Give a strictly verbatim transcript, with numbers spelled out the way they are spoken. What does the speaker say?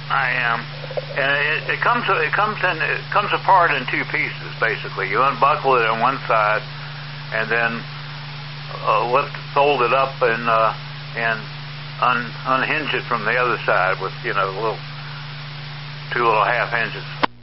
I am. And it, it comes it comes in it comes apart in two pieces basically. You unbuckle it on one side, and then uh, lift, fold it up and uh, and un, unhinge it from the other side with you know little two little half hinges.